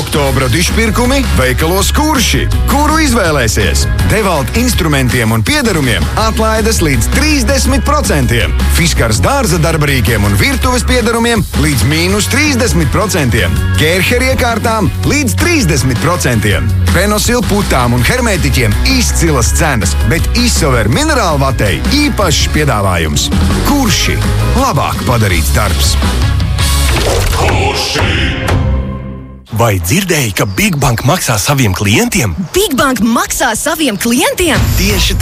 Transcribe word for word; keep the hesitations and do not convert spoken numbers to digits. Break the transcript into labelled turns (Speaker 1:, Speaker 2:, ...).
Speaker 1: Oktobra dišpirkumi veikalos Kurši. Kuru izvēlēsies? Devalt instrumentiem un piederumiem atlaides līdz trīsdesmit procentiem. Fiskars dārza darbarīkiem un virtuves piederumiem līdz mīnus trīsdesmit procentiem. Kērher iekārtām līdz trīsdesmit procentiem. Penosil putām un hermētiķiem izcilas cenas, bet Isover minerālu vatei īpašs piedāvājums. Kurši? Labāk padarīts darbs.
Speaker 2: Vai dzirdēji, ka Big Bank maksā saviem klientiem?
Speaker 3: Big Bank maksā saviem klientiem?
Speaker 2: Tieši